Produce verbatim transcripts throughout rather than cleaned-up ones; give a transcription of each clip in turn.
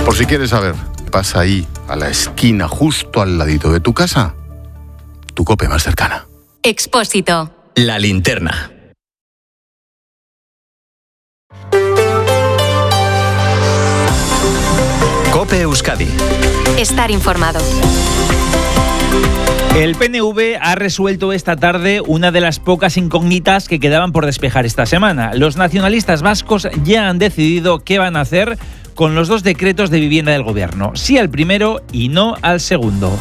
Por si quieres saber, pasa ahí, a la esquina, justo al ladito de tu casa, tu COPE más cercana. Expósito. La linterna. COPE Euskadi. Estar informado. El P N V ha resuelto esta tarde una de las pocas incógnitas que quedaban por despejar esta semana. Los nacionalistas vascos ya han decidido qué van a hacer con los dos decretos de vivienda del gobierno. Sí al primero y no al segundo.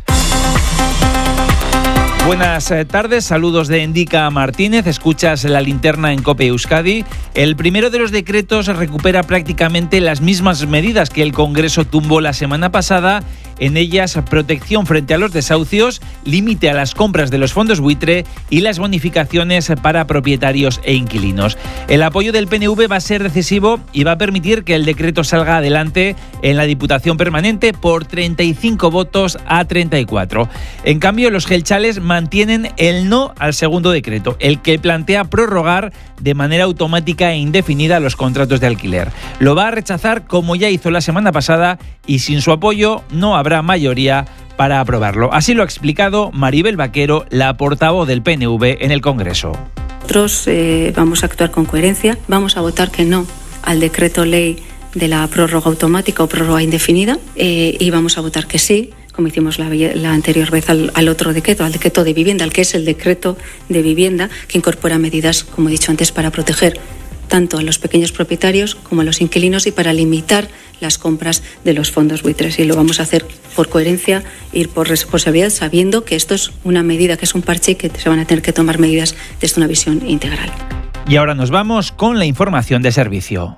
Buenas tardes, saludos de Endica Martínez, escuchas La Linterna en COPE Euskadi. El primero de los decretos recupera prácticamente las mismas medidas que el Congreso tumbó la semana pasada. En ellas, protección frente a los desahucios, límite a las compras de los fondos buitre y las bonificaciones para propietarios e inquilinos. El apoyo del P N V va a ser decisivo y va a permitir que el decreto salga adelante en la Diputación Permanente por treinta y cinco votos a treinta y cuatro. En cambio, los gelchales mantienen el no al segundo decreto, el que plantea prorrogar de manera automática e indefinida los contratos de alquiler. Lo va a rechazar como ya hizo la semana pasada y sin su apoyo no habrá mayoría para aprobarlo. Así lo ha explicado Maribel Vaquero, la portavoz del P N V en el Congreso. Nosotros eh, vamos a actuar con coherencia, vamos a votar que no al decreto ley de la prórroga automática o prórroga indefinida eh, y vamos a votar que sí, como hicimos la, la anterior vez al, al otro decreto, al decreto de vivienda, al que es el decreto de vivienda, que incorpora medidas, como he dicho antes, para proteger tanto a los pequeños propietarios como a los inquilinos y para limitar las compras de los fondos buitres. Y lo vamos a hacer por coherencia, ir por responsabilidad, sabiendo que esto es una medida, que es un parche y que se van a tener que tomar medidas desde una visión integral. Y ahora nos vamos con la información de servicio.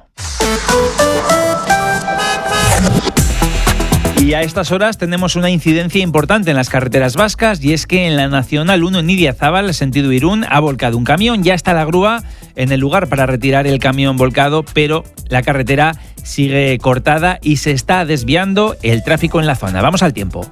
Y a estas horas tenemos una incidencia importante en las carreteras vascas, y es que en la Nacional uno en Idiazábal, sentido Irún, ha volcado un camión. Ya está la grúa en el lugar para retirar el camión volcado, pero la carretera sigue cortada y se está desviando el tráfico en la zona. Vamos al tiempo.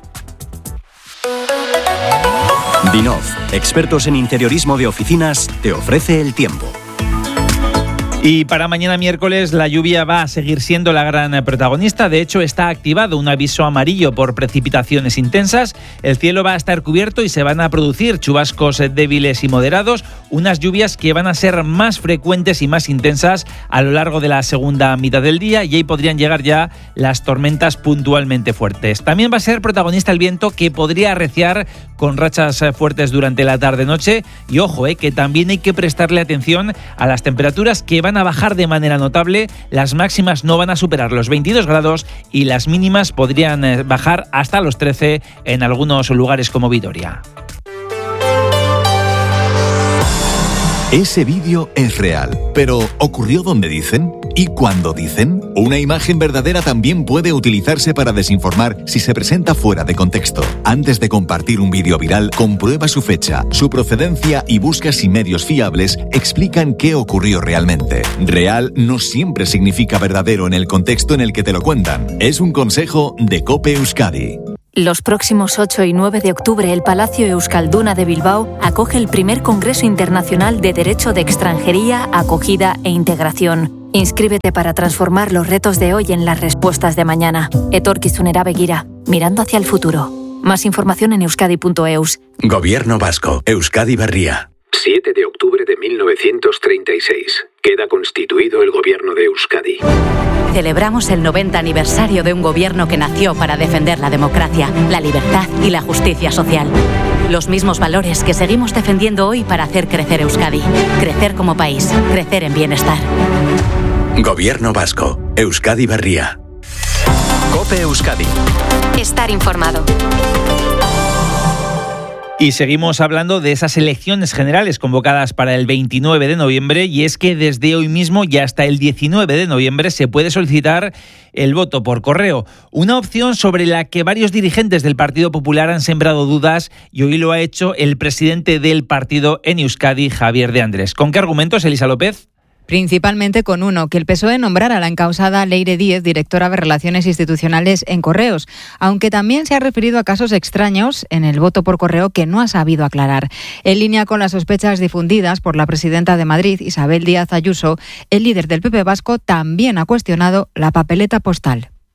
Dinov, expertos en interiorismo de oficinas, te ofrece el tiempo. Y para mañana miércoles la lluvia va a seguir siendo la gran protagonista. De hecho, está activado un aviso amarillo por precipitaciones intensas. El cielo va a estar cubierto y se van a producir chubascos débiles y moderados. Unas lluvias que van a ser más frecuentes y más intensas a lo largo de la segunda mitad del día, y ahí podrían llegar ya las tormentas puntualmente fuertes. También va a ser protagonista el viento, que podría arreciar con rachas fuertes durante la tarde-noche. Y ojo, eh, que también hay que prestarle atención a las temperaturas, que van a bajar de manera notable. Las máximas no van a superar los veintidós grados y las mínimas podrían bajar hasta los trece en algunos lugares como Vitoria. Ese vídeo es real, pero ¿ocurrió donde dicen? ¿Y cuándo dicen? Una imagen verdadera también puede utilizarse para desinformar si se presenta fuera de contexto. Antes de compartir un vídeo viral, comprueba su fecha, su procedencia y busca si medios fiables explican qué ocurrió realmente. Real no siempre significa verdadero en el contexto en el que te lo cuentan. Es un consejo de COPE Euskadi. Los próximos ocho y nueve de octubre, el Palacio Euskalduna de Bilbao acoge el primer Congreso Internacional de Derecho de Extranjería, Acogida e Integración. Inscríbete para transformar los retos de hoy en las respuestas de mañana. Etorkizunera begira, mirando hacia el futuro. Más información en euskadi punto eus. Gobierno vasco, Euskadi Berria. siete de octubre de mil novecientos treinta y seis. Queda constituido el Gobierno de Euskadi. Celebramos el noventa aniversario de un gobierno que nació para defender la democracia, la libertad y la justicia social. Los mismos valores que seguimos defendiendo hoy para hacer crecer Euskadi. Crecer como país, crecer en bienestar. Gobierno vasco, Euskadi Berria. COPE Euskadi. Estar informado. Y seguimos hablando de esas elecciones generales convocadas para el veintinueve de noviembre, y es que desde hoy mismo y hasta el diecinueve de noviembre se puede solicitar el voto por correo, una opción sobre la que varios dirigentes del Partido Popular han sembrado dudas, y hoy lo ha hecho el presidente del partido en Euskadi, Javier de Andrés. ¿Con qué argumentos, Elisa López? Principalmente con uno, que el P S O E nombrara a la encausada Leire Díez directora de Relaciones Institucionales en Correos, aunque también se ha referido a casos extraños en el voto por correo que no ha sabido aclarar. En línea con las sospechas difundidas por la presidenta de Madrid, Isabel Díaz Ayuso, el líder del P P vasco también ha cuestionado la papeleta postal.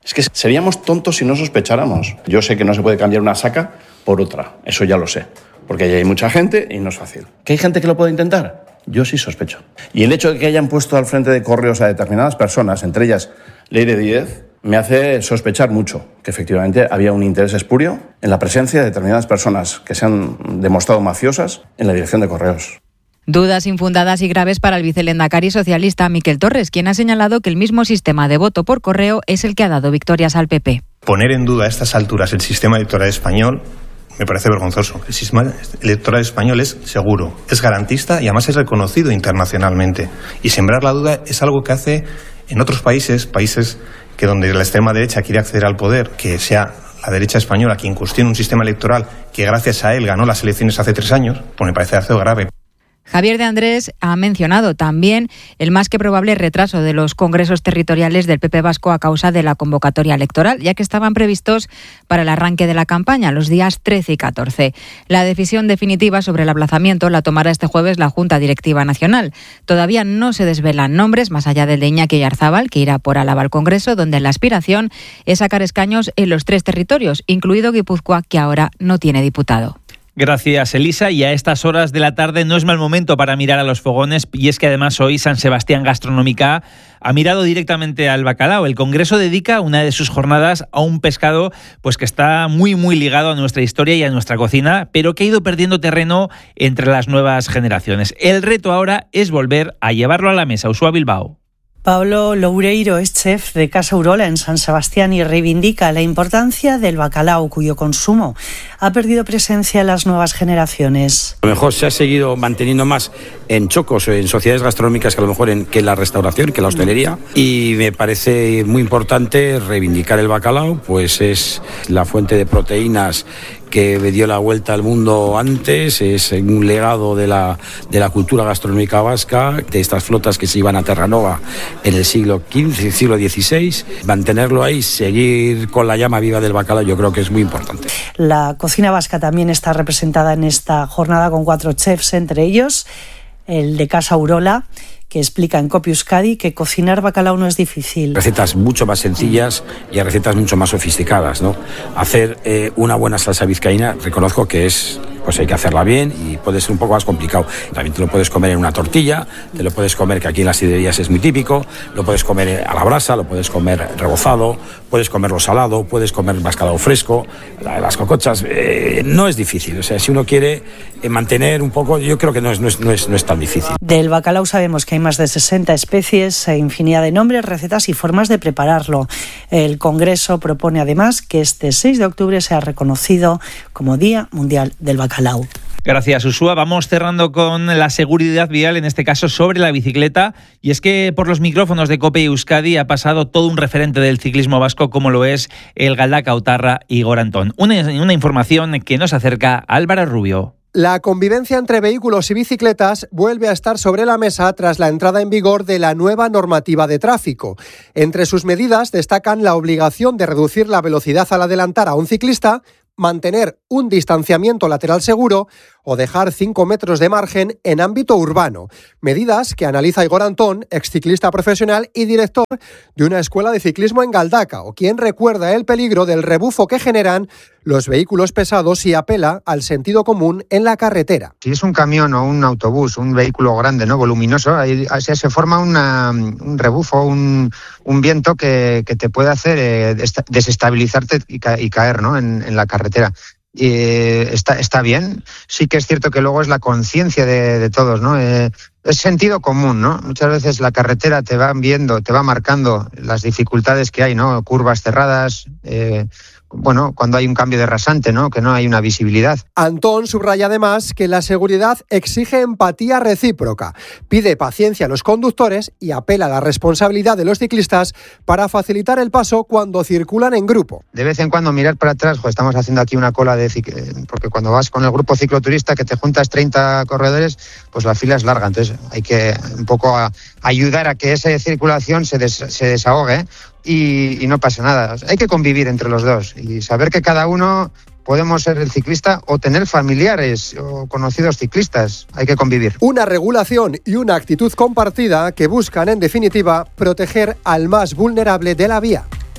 Es que seríamos tontos si no sospecháramos. Yo sé que no se puede cambiar una saca por otra, eso ya lo sé, porque ahí hay mucha gente y no es fácil. ¿Que hay gente que lo puede intentar? Yo sí sospecho. Y el hecho de que hayan puesto al frente de Correos a determinadas personas, entre ellas Leire Díez, me hace sospechar mucho que efectivamente había un interés espurio en la presencia de determinadas personas que se han demostrado mafiosas en la dirección de Correos. Dudas infundadas y graves para el vicelendakari socialista Miquel Torres, quien ha señalado que el mismo sistema de voto por correo es el que ha dado victorias al P P. Poner en duda a estas alturas el sistema electoral español me parece vergonzoso. El sistema electoral español es seguro, es garantista y además es reconocido internacionalmente. Y sembrar la duda es algo que hace en otros países, países que donde la extrema derecha quiere acceder al poder, que sea la derecha española quien cuestione un sistema electoral que gracias a él ganó las elecciones hace tres años, pues me parece algo grave. Javier de Andrés ha mencionado también el más que probable retraso de los congresos territoriales del P P vasco a causa de la convocatoria electoral, ya que estaban previstos para el arranque de la campaña los días trece y catorce. La decisión definitiva sobre el aplazamiento la tomará este jueves la Junta Directiva Nacional. Todavía no se desvelan nombres, más allá del de Iñaki Oyarzábal, que irá por Álava al Congreso, donde la aspiración es sacar escaños en los tres territorios, incluido Guipúzcoa, que ahora no tiene diputado. Gracias, Elisa. Y a estas horas de la tarde no es mal momento para mirar a los fogones, y es que además hoy San Sebastián Gastronómica ha mirado directamente al bacalao. El Congreso dedica una de sus jornadas a un pescado pues que está muy muy ligado a nuestra historia y a nuestra cocina, pero que ha ido perdiendo terreno entre las nuevas generaciones. El reto ahora es volver a llevarlo a la mesa. Uxue Bilbao. Pablo Loureiro es chef de Casa Urola en San Sebastián y reivindica la importancia del bacalao, cuyo consumo ha perdido presencia en las nuevas generaciones. A lo mejor se ha seguido manteniendo más en chocos o en sociedades gastronómicas que a lo mejor en que la restauración, que la hostelería, y me parece muy importante reivindicar el bacalao, pues es la fuente de proteínas que dio la vuelta al mundo antes, es un legado de la, de la cultura gastronómica vasca, de estas flotas que se iban a Terranova en el siglo quince, siglo dieciséis. Mantenerlo ahí, seguir con la llama viva del bacalao, yo creo que es muy importante. La cocina vasca también está representada en esta jornada con cuatro chefs, entre ellos el de Casa Urola, que explica en Copi Euskadi que cocinar bacalao no es difícil. Recetas mucho más sencillas y recetas mucho más sofisticadas, ¿no? Hacer eh, una buena salsa vizcaína, reconozco que es, pues hay que hacerla bien y puede ser un poco más complicado. También te lo puedes comer en una tortilla, te lo puedes comer, que aquí en las sidrerías es muy típico, lo puedes comer a la brasa, lo puedes comer rebozado, puedes comerlo salado, puedes comer bacalao fresco, las cocochas, eh, no es difícil. O sea, si uno quiere eh, mantener un poco, yo creo que no es, no es, no es, no es tan difícil. Del bacalao sabemos que hay más de sesenta especies, infinidad de nombres, recetas y formas de prepararlo. El Congreso propone además que este seis de octubre sea reconocido como Día Mundial del Bacalao. Gracias, Uxue. Vamos cerrando con la seguridad vial, en este caso sobre la bicicleta. Y es que por los micrófonos de COPE Euskadi ha pasado todo un referente del ciclismo vasco, como lo es el galdakautarra Igor Antón. Una, una información que nos acerca a Álvaro Rubio. La convivencia entre vehículos y bicicletas vuelve a estar sobre la mesa tras la entrada en vigor de la nueva normativa de tráfico. Entre sus medidas destacan la obligación de reducir la velocidad al adelantar a un ciclista, mantener un distanciamiento lateral seguro o dejar cinco metros de margen en ámbito urbano. Medidas que analiza Igor Antón, exciclista profesional y director de una escuela de ciclismo en Galdakao, quien recuerda el peligro del rebufo que generan los vehículos pesados y apela al sentido común en la carretera. Si es un camión o un autobús, un vehículo grande, ¿no?, voluminoso, ahí se forma una, un rebufo, un, un viento que, que te puede hacer eh, desestabilizarte y, ca- y caer, ¿no?, en, en la carretera. Y está, está bien. Sí que es cierto que luego es la conciencia de, de todos, ¿no? Eh, es sentido común, ¿no? Muchas veces la carretera te va viendo, te va marcando las dificultades que hay, ¿no? Curvas cerradas, eh, bueno, cuando hay un cambio de rasante, ¿no?, que no hay una visibilidad. Antón subraya además que la seguridad exige empatía recíproca, pide paciencia a los conductores y apela a la responsabilidad de los ciclistas para facilitar el paso cuando circulan en grupo. De vez en cuando mirar para atrás, pues estamos haciendo aquí una cola de cic- porque cuando vas con el grupo cicloturista que te juntas treinta corredores, pues la fila es larga, entonces hay que un poco a, ayudar a que esa circulación se, des, se desahogue y, y no pasa nada. Hay que convivir entre los dos y saber que cada uno podemos ser el ciclista o tener familiares o conocidos ciclistas. Hay que convivir. Una regulación y una actitud compartida que buscan, en definitiva, proteger al más vulnerable de la vía.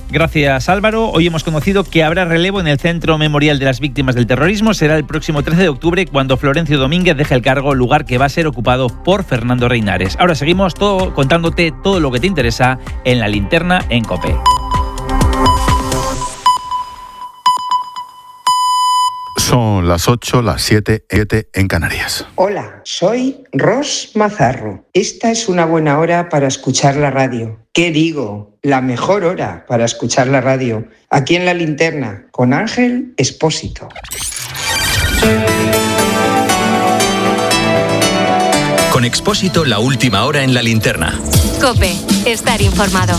Gracias, Álvaro. Hoy hemos conocido que habrá relevo en el Centro Memorial de las Víctimas del Terrorismo. Será el próximo trece de octubre cuando Florencio Domínguez deje el cargo, lugar que va a ser ocupado por Fernando Reinares. Ahora seguimos todo, contándote todo lo que te interesa en La Linterna en COPE. Son las ocho, las siete en Canarias. Hola, soy Ros Mazarro. Esta es una buena hora para escuchar la radio. ¿Qué digo? La mejor hora para escuchar la radio. Aquí en La Linterna, con Ángel Expósito. Con Expósito, la última hora en La Linterna. COPE, estar informado.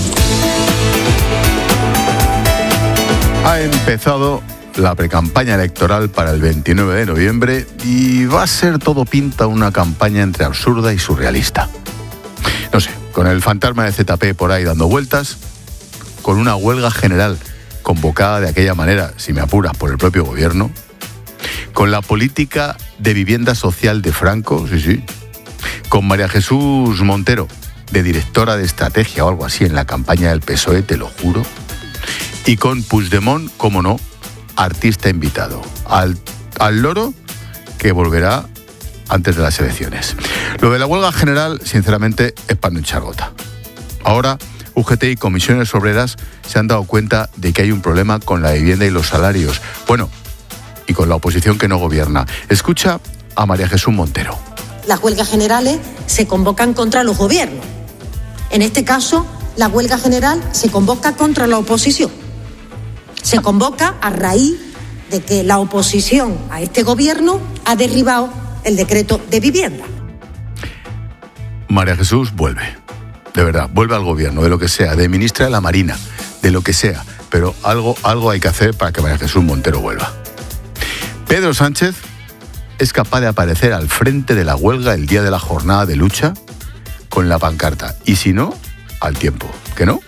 Ha empezado la precampaña electoral para el veintinueve de noviembre y va a ser todo pinta una campaña entre absurda y surrealista. No sé, con el fantasma de Z P por ahí dando vueltas, con una huelga general convocada de aquella manera, si me apuras, por el propio gobierno, con la política de vivienda social de Franco, sí, sí, con María Jesús Montero, de directora de estrategia o algo así en la campaña del P S O E, te lo juro, y con Puigdemont, como no, artista invitado, al, al loro que volverá antes de las elecciones. Lo de la huelga general, sinceramente, es para no echar gota. Ahora, U G T y comisiones obreras se han dado cuenta de que hay un problema con la vivienda y los salarios. Bueno, y con la oposición que no gobierna. Escucha a María Jesús Montero. Las huelgas generales se convocan contra los gobiernos. En este caso, la huelga general se convoca contra la oposición. Se convoca a raíz de que la oposición a este gobierno ha derribado el decreto de vivienda. María Jesús vuelve, de verdad, vuelve al gobierno, de lo que sea, de ministra de la Marina, de lo que sea, pero algo, algo hay que hacer para que María Jesús Montero vuelva. Pedro Sánchez es capaz de aparecer al frente de la huelga el día de la jornada de lucha con la pancarta, y si no, al tiempo, ¿que no?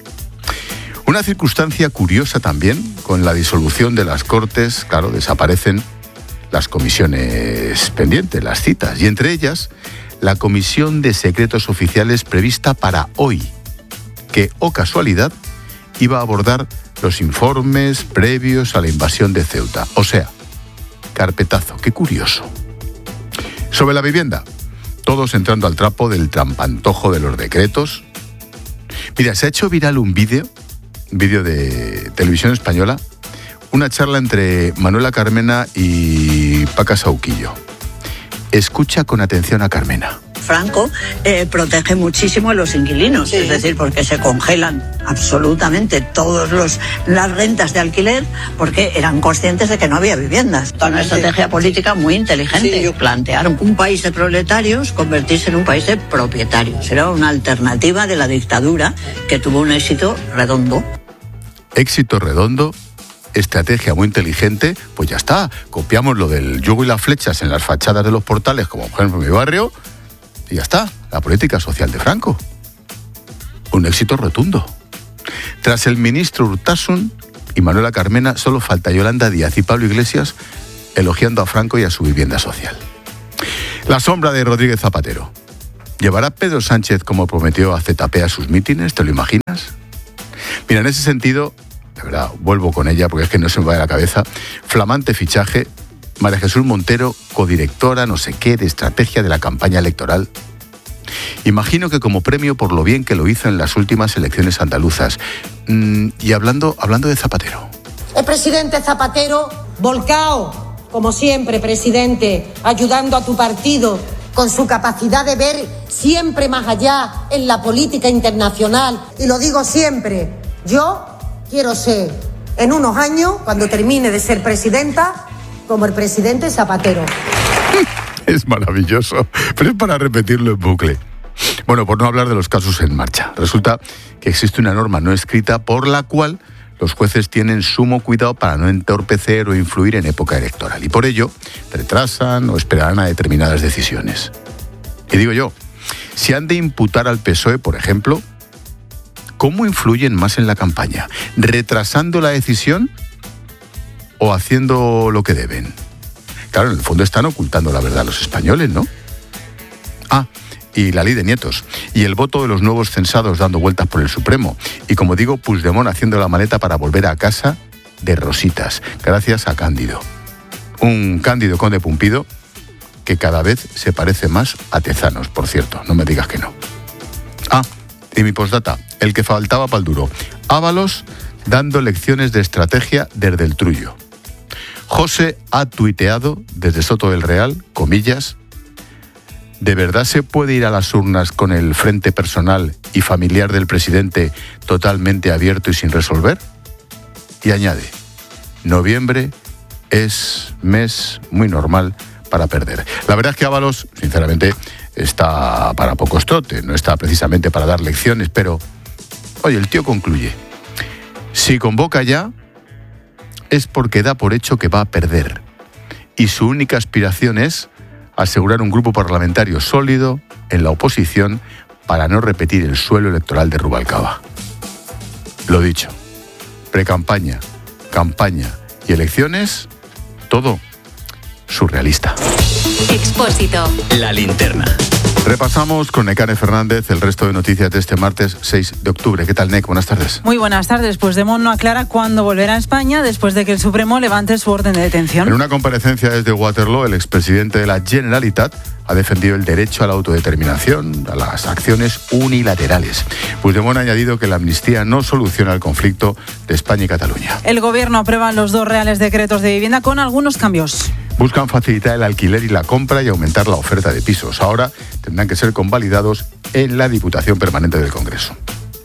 Una circunstancia curiosa también, con la disolución de las Cortes, claro, desaparecen las comisiones pendientes, las citas, y entre ellas la Comisión de Secretos Oficiales prevista para hoy, que, oh casualidad, iba a abordar los informes previos a la invasión de Ceuta. O sea, carpetazo, qué curioso. Sobre la vivienda, todos entrando al trapo del trampantojo de los decretos. Mira, se ha hecho viral un vídeo vídeo de Televisión Española, una charla entre Manuela Carmena y Paca Sauquillo. Escucha con atención a Carmena. Franco eh, protege muchísimo a los inquilinos, sí. Es decir, porque se congelan absolutamente todas las rentas de alquiler porque eran conscientes de que no había viviendas. Una estrategia política muy inteligente. Sí, yo... Plantearon un país de proletarios convertirse en un país de propietarios. Era una alternativa de la dictadura que tuvo un éxito redondo. Éxito redondo, estrategia muy inteligente, pues ya está. Copiamos lo del yugo y las flechas en las fachadas de los portales, como por ejemplo en mi barrio, y ya está, la política social de Franco. Un éxito rotundo. Tras el ministro Urtasun y Manuela Carmena, solo falta Yolanda Díaz y Pablo Iglesias elogiando a Franco y a su vivienda social. La sombra de Rodríguez Zapatero. ¿Llevará Pedro Sánchez, como prometió, a Z P a sus mítines? ¿Te lo imaginas? Mira, en ese sentido, de verdad, vuelvo con ella porque es que no se me va de la cabeza. Flamante fichaje, María Jesús Montero, codirectora, no sé qué, de estrategia de la campaña electoral. Imagino que como premio por lo bien que lo hizo en las últimas elecciones andaluzas. Mm, y hablando, hablando de Zapatero. El presidente Zapatero, volcao, como siempre, presidente, ayudando a tu partido con su capacidad de ver siempre más allá en la política internacional. Y lo digo siempre, yo quiero ser, en unos años, cuando termine de ser presidenta, como el presidente Zapatero. Es maravilloso, pero es para repetirlo en bucle. Bueno, por no hablar de los casos en marcha. Resulta que existe una norma no escrita por la cual los jueces tienen sumo cuidado para no entorpecer o influir en época electoral. Y por ello, retrasan o esperarán a determinadas decisiones. Y digo yo, si han de imputar al P S O E, por ejemplo, ¿cómo influyen más en la campaña? ¿Retrasando la decisión o haciendo lo que deben? Claro, en el fondo están ocultando la verdad a los españoles, ¿no? Ah, y la ley de nietos, y el voto de los nuevos censados dando vueltas por el Supremo, y como digo, Puigdemont haciendo la maleta para volver a casa de rositas, gracias a Cándido. Un Cándido Conde Pumpido que cada vez se parece más a Tezanos, por cierto, no me digas que no. Ah, y mi postdata, el que faltaba pa'l duro. Ábalos dando lecciones de estrategia desde el trullo. José ha tuiteado desde Soto del Real, comillas, ¿de verdad se puede ir a las urnas con el frente personal y familiar del presidente totalmente abierto y sin resolver? Y añade, noviembre es mes muy normal para perder. La verdad es que Ábalos, sinceramente, está para pocos trotes, no está precisamente para dar lecciones, pero, oye, el tío concluye. Si convoca ya, es porque da por hecho que va a perder. Y su única aspiración es asegurar un grupo parlamentario sólido en la oposición para no repetir el suelo electoral de Rubalcaba. Lo dicho, precampaña, campaña y elecciones, todo surrealista. Expósito. La linterna. Repasamos con Nekane Fernández el resto de noticias de este martes seis de octubre. ¿Qué tal, Nek? Buenas tardes. Muy buenas tardes. Puigdemont no aclara cuándo volverá a España después de que el Supremo levante su orden de detención. En una comparecencia desde Waterloo, el expresidente de la Generalitat ha defendido el derecho a la autodeterminación, a las acciones unilaterales. Puigdemont ha añadido que la amnistía no soluciona el conflicto de España y Cataluña. El Gobierno aprueba los dos reales decretos de vivienda con algunos cambios. Buscan facilitar el alquiler y la compra y aumentar la oferta de pisos. Ahora tendrán que ser convalidados en la Diputación Permanente del Congreso.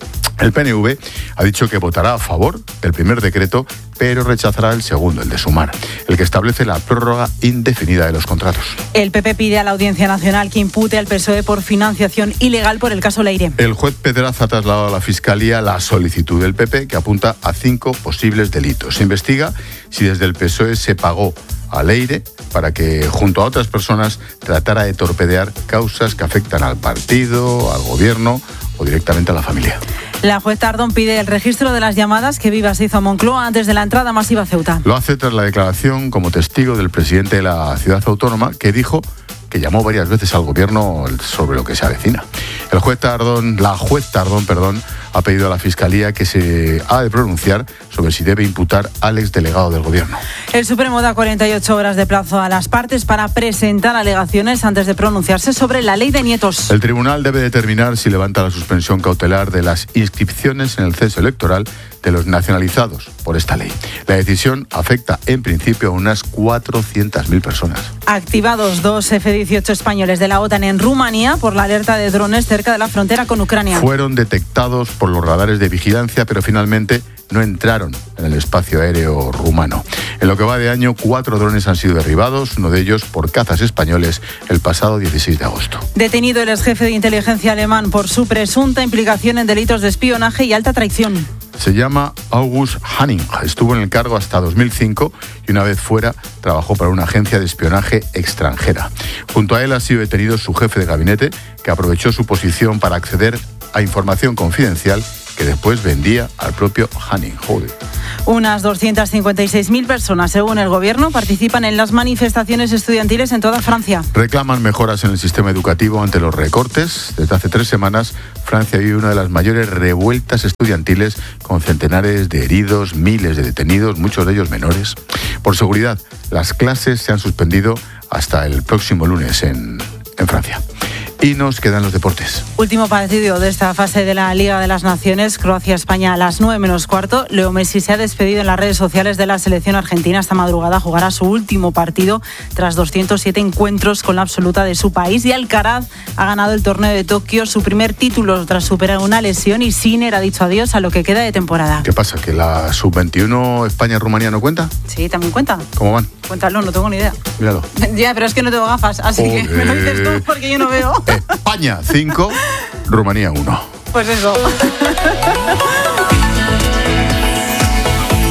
El P N V ha dicho que votará a favor del primer decreto, pero rechazará el segundo, el de Sumar, el que establece la prórroga indefinida de los contratos. El P P pide a la Audiencia Nacional que impute al P S O E por financiación ilegal por el caso Leire. El juez Pedraza ha trasladado a la Fiscalía la solicitud del P P, que apunta a cinco posibles delitos. Se investiga si desde el P S O E se pagó a Leire para que, junto a otras personas, tratara de torpedear causas que afectan al partido, al gobierno o directamente a la familia. La juez Tardón pide el registro de las llamadas que Vivas hizo a Moncloa antes de la entrada masiva a Ceuta. Lo hace tras la declaración como testigo del presidente de la ciudad autónoma, que dijo que llamó varias veces al gobierno sobre lo que se avecina. El juez Tardón, la juez Tardón, perdón, ha pedido a la Fiscalía que se ha de pronunciar sobre si debe imputar al exdelegado del gobierno. El Supremo da cuarenta y ocho horas de plazo a las partes para presentar alegaciones antes de pronunciarse sobre la ley de nietos. El tribunal debe determinar si levanta la suspensión cautelar de las inscripciones en el censo electoral de los nacionalizados por esta ley. La decisión afecta en principio a unas cuatrocientas mil personas. Activados dos F dieciocho españoles de la OTAN en Rumanía por la alerta de drones cerca de la frontera con Ucrania. Fueron detectados por los radares de vigilancia, pero finalmente no entraron en el espacio aéreo rumano. En lo que va de año, cuatro drones han sido derribados, uno de ellos por cazas españoles, el pasado dieciséis de agosto. Detenido el exjefe de inteligencia alemán por su presunta implicación en delitos de espionaje y alta traición. Se llama August Hanning. Estuvo en el cargo hasta dos mil cinco y una vez fuera trabajó para una agencia de espionaje extranjera. Junto a él ha sido detenido su jefe de gabinete, que aprovechó su posición para acceder a información confidencial que después vendía al propio Hanning. Joder. Unas doscientas cincuenta y seis mil personas, según el gobierno, participan en las manifestaciones estudiantiles en toda Francia. Reclaman mejoras en el sistema educativo ante los recortes. Desde hace tres semanas, Francia vive una de las mayores revueltas estudiantiles, con centenares de heridos, miles de detenidos, muchos de ellos menores. Por seguridad, las clases se han suspendido hasta el próximo lunes en, en Francia. Y nos quedan los deportes. Último partido de esta fase de la Liga de las Naciones, Croacia-España a las nueve menos cuarto. Leo Messi se ha despedido en las redes sociales de la selección argentina. Esta madrugada jugará su último partido tras doscientos siete encuentros con la absoluta de su país. Y Alcaraz ha ganado el torneo de Tokio, su primer título tras superar una lesión, y Sinner ha dicho adiós a lo que queda de temporada. ¿Qué pasa? ¿Que la sub veintiuno España-Rumanía no cuenta? Sí, también cuenta. ¿Cómo van? Cuéntalo, no tengo ni idea. Míralo. Ya, pero es que no tengo gafas, así Joder. que me lo dices tú porque yo no veo. España cinco, Rumanía uno. Pues eso. Repsol.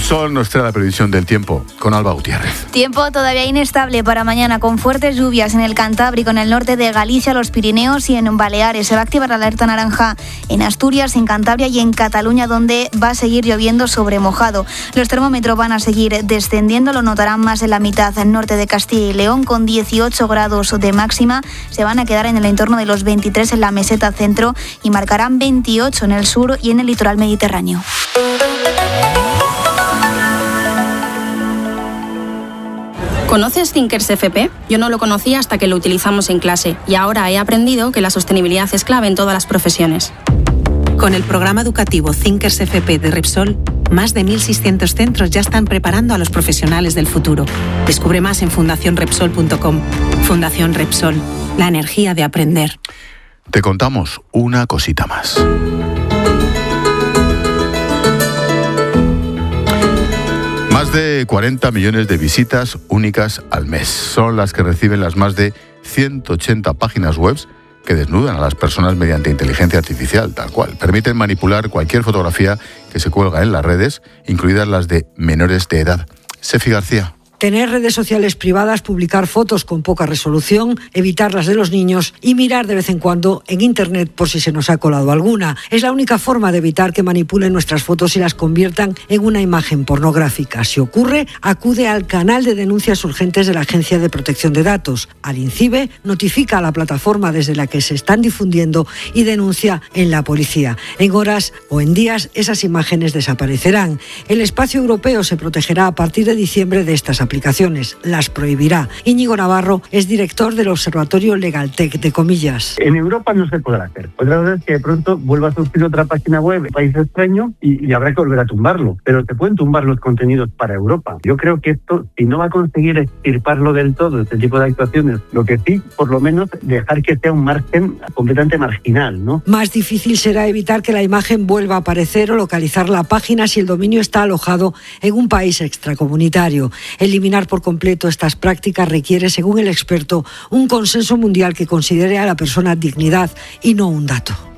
Repsol nos trae la previsión del tiempo con Alba Gutiérrez. Tiempo todavía inestable para mañana, con fuertes lluvias en el Cantábrico, en el norte de Galicia, los Pirineos y en Baleares. Se va a activar la alerta naranja en Asturias, en Cantabria y en Cataluña, donde va a seguir lloviendo sobre mojado. Los termómetros van a seguir descendiendo, lo notarán más en la mitad norte de Castilla y León, con dieciocho grados de máxima. Se van a quedar en el entorno de los veintitrés en la meseta centro y marcarán veintiocho en el sur y en el litoral mediterráneo. ¿Conoces Thinkers F P? Yo no lo conocía hasta que lo utilizamos en clase y ahora he aprendido que la sostenibilidad es clave en todas las profesiones. Con el programa educativo Thinkers F P de Repsol, más de mil seiscientos centros ya están preparando a los profesionales del futuro. Descubre más en fundación repsol punto com. Fundación Repsol, la energía de aprender. Te contamos una cosita más. Más de cuarenta millones de visitas únicas al mes son las que reciben las más de ciento ochenta páginas web que desnudan a las personas mediante inteligencia artificial, tal cual. Permiten manipular cualquier fotografía que se cuelga en las redes, incluidas las de menores de edad. Sefi García. Tener redes sociales privadas, publicar fotos con poca resolución, evitar las de los niños y mirar de vez en cuando en Internet por si se nos ha colado alguna. Es la única forma de evitar que manipulen nuestras fotos y las conviertan en una imagen pornográfica. Si ocurre, acude al canal de denuncias urgentes de la Agencia de Protección de Datos. Al INCIBE, notifica a la plataforma desde la que se están difundiendo y denuncia en la policía. En horas o en días, esas imágenes desaparecerán. El espacio europeo se protegerá a partir de diciembre de estas aplicaciones. aplicaciones, las prohibirá. Íñigo Navarro es director del Observatorio Legaltech de Comillas. En Europa no se podrá hacer. Otra cosa es que de pronto vuelva a surgir otra página web en país extraño y, y habrá que volver a tumbarlo. Pero te pueden tumbar los contenidos para Europa. Yo creo que esto, si no va a conseguir extirparlo del todo, este tipo de actuaciones, lo que sí, por lo menos, dejar que sea un margen completamente marginal, ¿no? Más difícil será evitar que la imagen vuelva a aparecer o localizar la página si el dominio está alojado en un país extracomunitario. El Eliminar por completo estas prácticas requiere, según el experto, un consenso mundial que considere a la persona dignidad y no un dato.